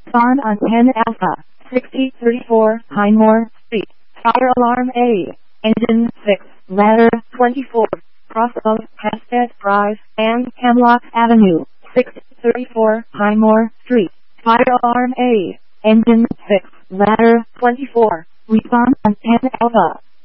Spawn on 10 Alpha, 6034 Highmore Street. Fire alarm A. Engine 6, ladder 24. Cross of Hampstead Drive and Hemlock Avenue, 634 Highmore Street. Fire alarm A. Engine 6, ladder 24. Response on 10 Alpha.